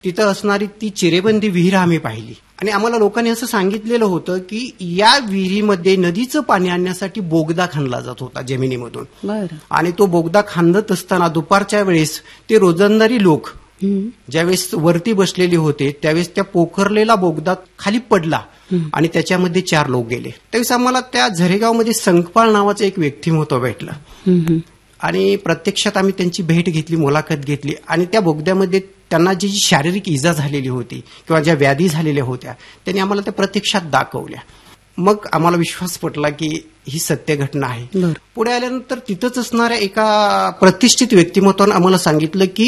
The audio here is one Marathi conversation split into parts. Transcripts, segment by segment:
तिथं असणारी ती चिरेबंदी विहीर आम्ही पाहिली आणि आम्हाला लोकांनी असं सांगितलेलं होतं की या विहिरीमध्ये नदीचं पाणी आणण्यासाठी बोगदा खणला जात होता जमिनीमधून. बरं. आणि तो बोगदा खांदत असताना दुपारच्या वेळेस ते रोजंदारी लोक ज्यावेळेस वरती बसलेले होते त्यावेळेस त्या पोखरलेला बोगदा खाली पडला आणि त्याच्यामध्ये 4 लोक गेले. त्यावेळेस आम्हाला त्या झरेगावमध्ये संकपाळ नावाचं एक व्यक्तिमत्व भेटलं आणि प्रत्यक्षात आम्ही त्यांची भेट घेतली, मुलाखत घेतली आणि त्या बोगद्यामध्ये त्यांना जी शारीरिक इजा झालेली होती किंवा ज्या व्याधी झालेल्या होत्या त्यांनी आम्हाला त्या प्रत्यक्षात दाखवल्या. मग आम्हाला विश्वास पटला की ही सत्य घटना आहे. पुढे आल्यानंतर तिथंच असणाऱ्या एका प्रतिष्ठित व्यक्तिमत्वानं आम्हाला सांगितलं की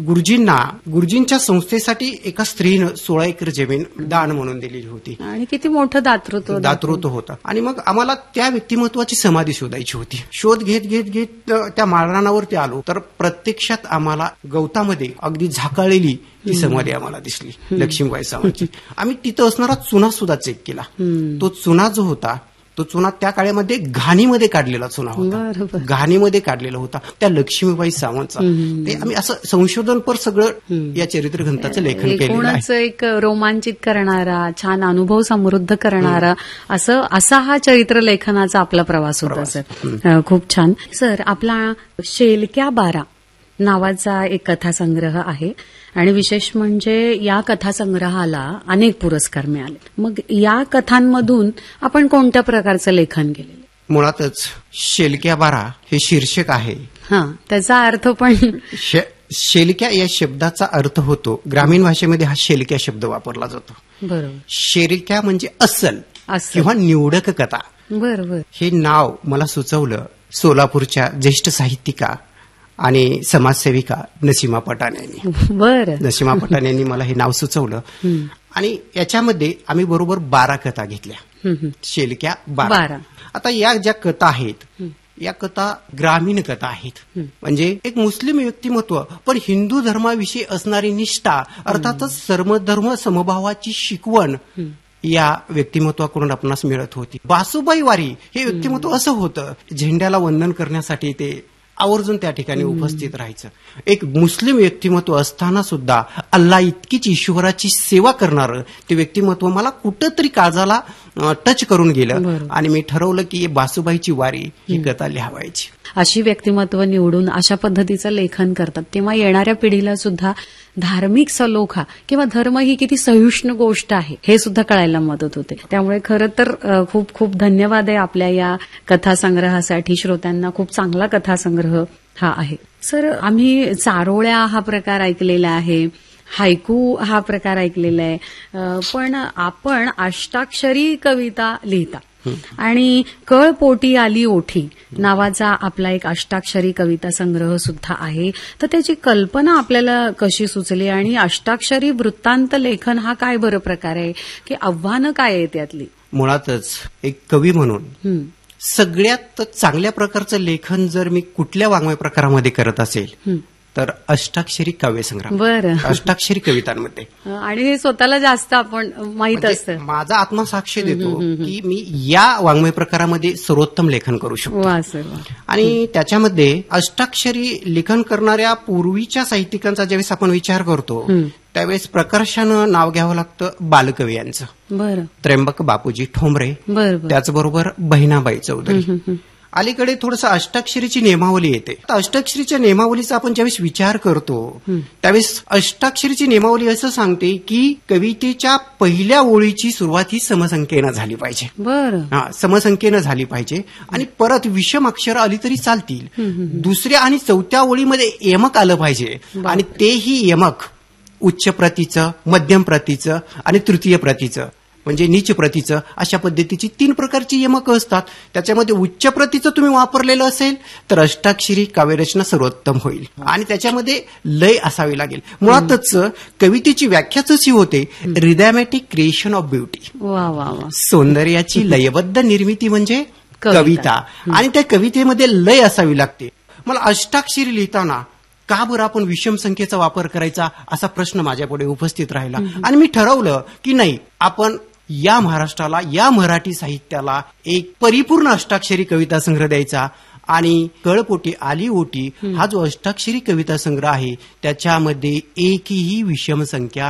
गुरुजींच्या संस्थेसाठी एका स्त्रीनं 16 एकर जमीन दान म्हणून दिलेली होती आणि किती मोठं दातृत्व होतं. आणि मग आम्हाला त्या व्यक्तिमत्वाची समाधी शोधायची होती. शोध घेत घेत घेत त्या माळरानावरती आलो तर प्रत्यक्षात आम्हाला गवतामध्ये अगदी झाकाळलेली ती समाधी आम्हाला दिसली, लक्ष्मीबाई सावंतची. आम्ही तिथं असणारा चुना सुद्धा चेक केला. तो चुना जो होता तो चुना त्या काळामध्ये घाणीमध्ये काढलेला चुना होता, घाणीमध्ये काढलेला होता त्या लक्ष्मीबाई सावंतचा. ते आम्ही असं संशोधनपर सगळं या चरित्रग्रंथाचं लेखन केलेलं आहे. एक रोमांचित करणारा, छान अनुभव समृद्ध करणारा असा हा चरित्र लेखनाचा आपला प्रवास होता सर. खूप छान. सर, आपला शेलक्या बारा नावाचा एक कथासंग्रह आहे आणि विशेष म्हणजे या कथासंग्रहाला अनेक पुरस्कार मिळाले. मग या कथांमधून आपण कोणत्या प्रकारचं लेखन केलेलं? मुळातच शेलक्या बारा हे शीर्षक आहे. त्याचा अर्थ पण शेलक्या या शब्दाचा अर्थ होतो, ग्रामीण भाषेमध्ये हा शेलक्या शब्द वापरला जातो. बरोबर. शेलक्या म्हणजे अस्सल किंवा निवडक कथा. बरोबर. हे नाव मला सुचवलं सोलापूरच्या ज्येष्ठ साहित्यिका आणि समाजसेविका नसीमा पठाण यांनी. बरं. नसीमा पठाण यांनी मला हे नाव सुचवलं आणि याच्यामध्ये आम्ही बरोबर 12 कथा घेतल्या. शेलक्या 12. आता या ज्या कथा आहेत या कथा ग्रामीण कथा आहेत. म्हणजे एक मुस्लिम व्यक्तिमत्व पण हिंदू धर्माविषयी असणारी निष्ठा, अर्थातच सर्वधर्म समभावाची शिकवण या व्यक्तिमत्वाकडून आपणास मिळत होती. बासूबाई वारी हे व्यक्तिमत्व असं होतं, झेंड्याला वंदन करण्यासाठी ते आवर्जून त्या ठिकाणी उपस्थित राहायचं. एक मुस्लिम व्यक्तिमत्व असताना सुद्धा अल्लाह इतकीच ईश्वराची सेवा करणारं ते व्यक्तिमत्व मला कुठंतरी काळजाला टच करून गेलं आणि मी ठरवलं की बासूबाईची वारी ही कथा लिहावायची. अशी व्यक्तिमत्व निवडून अशा पद्धतीचं लेखन करतात तेव्हा येणाऱ्या पिढीला सुद्धा धार्मिक सलोखा किंवा धर्म ही किती सहिष्णू गोष्ट आहे हे सुद्धा कळायला मदत होते. त्यामुळे खरं तर खूप खूप धन्यवाद आहे आपल्या या कथासंग्रहासाठी. श्रोत्यांना खूप चांगला कथासंग्रह हा आहे. सर, आम्ही चारोळ्या हा प्रकार ऐकलेला आहे, हायकू हा प्रकार ऐकलेला आहे, पण आपण अष्टाक्षरी कविता लिहिता आणि कळपोटी आली ओठी नावाचा आपला एक अष्टाक्षरी कविता संग्रह सुद्धा आहे. तर त्याची कल्पना आपल्याला कशी सुचली आणि अष्टाक्षरी वृत्तांत लेखन हा काय बरं प्रकार आहे की आव्हानं काय आहे त्यातली? मुळातच एक कवी म्हणून सगळ्यात चांगल्या प्रकारचं लेखन जर मी कुठल्या वाङ्मय प्रकारामध्ये करत असेल तर अष्टाक्षरी काव्यसंग्रह. बरं. अष्टाक्षरी कवितांमध्ये. आणि हे स्वतःला जास्त आपण माहित असतं. माझा आत्मा साक्ष देतो की मी या वाङ्मय प्रकारामध्ये सर्वोत्तम लेखन करू शकतो. आणि त्याच्यामध्ये अष्टाक्षरी लेखन करणाऱ्या पूर्वीच्या साहित्यिकांचा ज्यावेळेस आपण विचार करतो त्यावेळेस प्रकर्षानं नाव घ्यावं लागतं बालकवी यांचं. बरं. त्र्यंबक बापूजी ठोंबरे, त्याचबरोबर बहिणाबाई चौधरी. अलीकडे थोडंसं अष्टाक्षरीची नियमावली येते. अष्टाक्षरीच्या नियमावलीचा आपण ज्यावेळेस विचार करतो त्यावेळेस अष्टाक्षरीची नियमावली असं सांगते की कवितेच्या पहिल्या ओळीची सुरुवात ही समसंख्येनं झाली पाहिजे. बरं. समसंख्येनं झाली पाहिजे आणि परत विषम अक्षर आली तरी चालतील. दुसऱ्या आणि चौथ्या ओळीमध्ये यमक आलं पाहिजे आणि तेही यमक उच्च प्रतीचं, मध्यम प्रतीचं आणि तृतीय प्रतीचं म्हणजे नीच प्रतीचं अशा पद्धतीची 3 प्रकारची यमकं असतात. त्याच्यामध्ये उच्च प्रतीचं तुम्ही वापरलेलं असेल तर अष्टाक्षरी काव्यरचना सर्वोत्तम होईल आणि त्याच्यामध्ये लय असावी लागेल. मुळातच कवितेची व्याख्याच अशी होते रिदॅमॅटिक क्रिएशन ऑफ ब्युटी. सौंदर्याची लयबद्ध निर्मिती म्हणजे कविता आणि त्या कवितेमध्ये लय असावी लागते. मला अष्टाक्षरी लिहिताना का बरं आपण विषम संख्येचा वापर करायचा असा प्रश्न माझ्यापुढे उपस्थित राहिला आणि मी ठरवलं की नाही, आपण या महाराष्ट्राला, या मराठी साहित्याला एक परिपूर्ण अष्टाक्षरी कविता संग्रह द्यायचा आणि कळपोटी आली ओटी हा जो अष्टाक्षरी कविता संग्रह आहे त्याच्यामध्ये एकही विषम संख्या